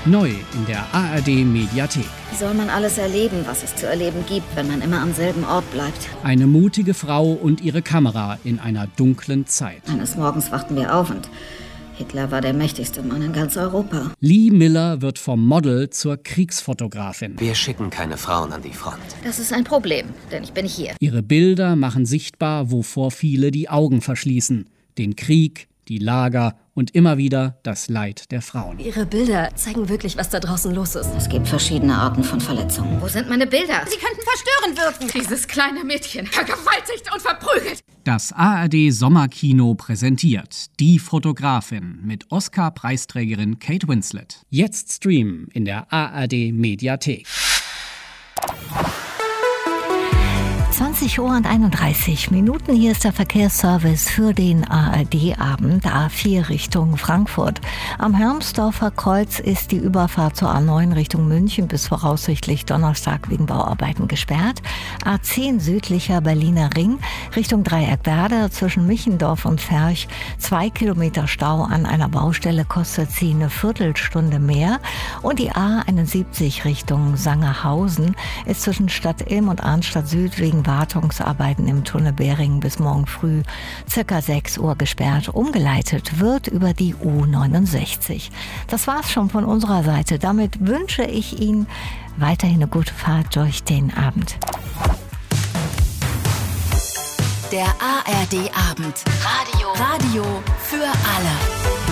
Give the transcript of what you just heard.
Neu in der ARD-Mediathek. Wie soll man alles erleben, was es zu erleben gibt, wenn man immer am selben Ort bleibt? Eine mutige Frau und ihre Kamera in einer dunklen Zeit. Eines Morgens wachten wir auf und Hitler war der mächtigste Mann in ganz Europa. Lee Miller wird vom Model zur Kriegsfotografin. Wir schicken keine Frauen an die Front. Das ist ein Problem, denn ich bin hier. Ihre Bilder machen sichtbar, wovor viele die Augen verschließen. Den Krieg, die Lager und immer wieder das Leid der Frauen. Ihre Bilder zeigen wirklich, was da draußen los ist. Es gibt verschiedene Arten von Verletzungen. Wo sind meine Bilder? Sie könnten verstörend wirken. Dieses kleine Mädchen, vergewaltigt und verprügelt. Das ARD-Sommerkino präsentiert Die Fotografin mit Oscar-Preisträgerin Kate Winslet. Jetzt streamen in der ARD-Mediathek. 20:31 Uhr. Hier ist der Verkehrsservice für den ARD-Abend A4 Richtung Frankfurt. Am Hermsdorfer Kreuz ist die Überfahrt zur A9 Richtung München bis voraussichtlich Donnerstag wegen Bauarbeiten gesperrt. A10 südlicher Berliner Ring Richtung Dreieckwerder zwischen Michendorf und Ferch. 2 Kilometer Stau an einer Baustelle, kostet sie eine Viertelstunde mehr. Und die A71 Richtung Sangerhausen ist zwischen Stadt Ilm und Arnstadt Süd wegen Wartungsarbeiten im Tunnel Beringen bis morgen früh circa 6 Uhr gesperrt. Umgeleitet wird über die U69. Das war's schon von unserer Seite. Damit wünsche ich Ihnen weiterhin eine gute Fahrt durch den Abend. Der ARD-Abend. Radio für alle.